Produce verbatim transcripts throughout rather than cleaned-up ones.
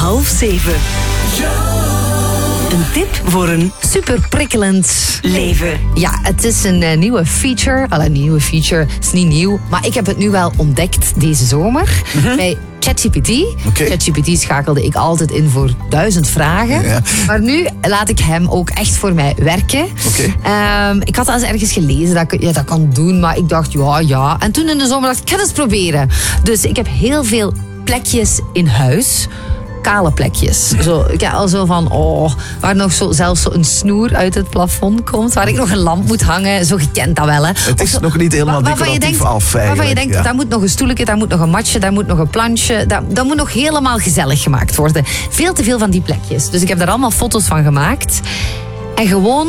half zeven. Een tip voor een super prikkelend leven. Ja, het is een uh, nieuwe feature. Wel, een nieuwe feature. Het is niet nieuw. Maar ik heb het nu wel ontdekt deze zomer. Mm-hmm. Bij ChatGPT. Okay. ChatGPT schakelde ik altijd in voor duizend vragen. Ja. Maar nu laat ik hem ook echt voor mij werken. Okay. Um, ik had al eens ergens gelezen dat ik ja, dat kan doen. Maar ik dacht, ja, ja. En toen in de zomer dacht ik, ik ga het eens proberen. Dus ik heb heel veel plekjes in huis. Kale plekjes. Zo, ja, al zo van, oh, waar nog zo, zelfs zo een snoer uit het plafond komt, waar ik nog een lamp moet hangen. Zo gekend dat wel, hè. Het is zo, nog niet helemaal decoratief af, waarvan je denkt, ja. daar moet nog een stoeltje, daar moet nog een matje, daar moet nog een plantje. Dat, dat moet nog helemaal gezellig gemaakt worden. Veel te veel van die plekjes. Dus ik heb daar allemaal foto's van gemaakt. En gewoon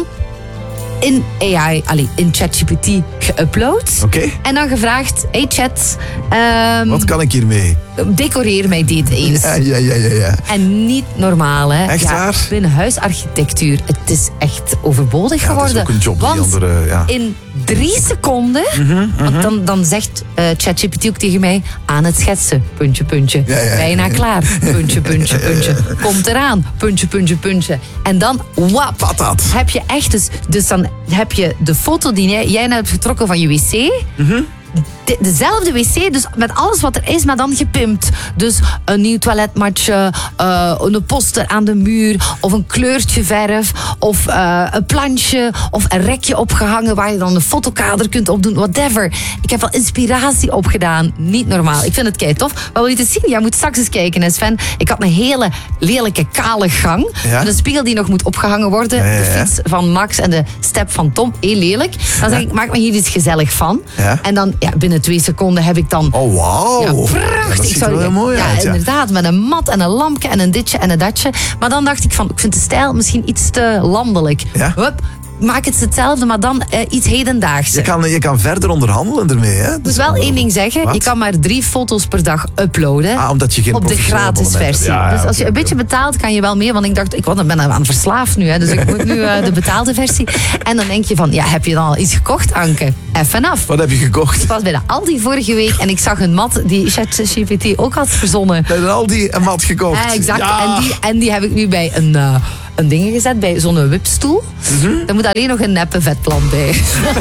in A I, allee, in ChatGPT geüpload. Okay. En dan gevraagd, hey chat. Um, Wat kan ik hiermee? Decoreer mij dit eens. Ja, ja, ja, ja, ja. En niet normaal, hè. Echt ja, waar? Binnen huisarchitectuur, het is echt overbodig ja, geworden. Dat is ook een job want die andere, ja. in drie seconden, mm-hmm, mm-hmm. want dan, dan zegt uh, ChatGPT ook tegen mij, aan het schetsen, puntje, puntje. Ja, ja, Bijna ja. klaar, puntje, puntje, puntje. Komt eraan, puntje, puntje, puntje. En dan, wap, Patat. heb je echt, dus, dus dan heb je de foto die jij, jij net hebt getrokken van je wc. Mm-hmm. De, dezelfde wc, dus met alles wat er is, maar dan gepimpt. Dus een nieuw toiletmatje, uh, een poster aan de muur, of een kleurtje verf, of uh, een plantje, of een rekje opgehangen waar je dan een fotokader kunt opdoen, whatever. Ik heb wel inspiratie opgedaan. Niet normaal. Ik vind het kei tof. Maar wil je het zien? Jij moet straks eens kijken, hè Sven. Ik had een hele lelijke kale gang. Ja? Met een spiegel die nog moet opgehangen worden. Ja, ja, ja. De fiets van Max en de step van Tom. Heel lelijk. Dan zeg ik, maak me hier iets gezellig van. Ja? En dan, ja, binnen twee seconden heb ik dan... Oh, wauw. Ja, prachtig. Ja, dat ziet er wel heel mooi ja, uit. Ja, inderdaad. Met een mat en een lampje en een ditje en een datje. Maar dan dacht ik van, ik vind de stijl misschien iets te landelijk. Ja? Hup, maak het hetzelfde, maar dan uh, iets hedendaags. Je kan, je kan verder onderhandelen ermee, hè? Ik moet wel één ding zeggen. Wat? Je kan maar drie foto's per dag uploaden. Ah, omdat je geen op de professionele gratis abonnement versie. hebt. Ja, ja, dus als je okay, een beetje okay. betaalt, kan je wel meer. Want ik dacht, ik ben aan verslaafd nu. Hè, dus ik moet nu uh, de betaalde versie. En dan denk je van, ja, heb je dan al iets gekocht, Anke? Even af. Wat heb je gekocht? Ik was bij de Aldi vorige week en ik zag een mat die ChatGPT ook had verzonnen. Bij de Aldi een mat gekocht. Ja, exact. Ja. En, die, en die heb ik nu bij een, uh, een ding gezet, bij zo'n wipstoel. Mm-hmm. Daar moet alleen nog een neppe vetplant bij.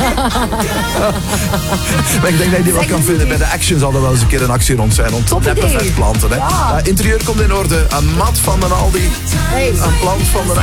Maar ik denk dat je die wel kan vinden. Bij de Action zal er wel eens een keer een actie rond zijn. Om Top neppe idee. vetplanten. Hè. Ja. Uh, interieur komt in orde. Een mat van de Aldi. Hey. Een plant van de